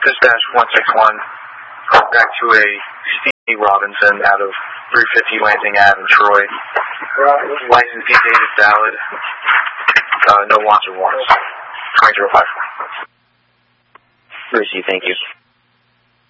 Dispatch 161, back to a Steve Robinson out of 350 Lansing Ave in Troy. License dated valid. No wants or warrants. 2005. Receive, thank you.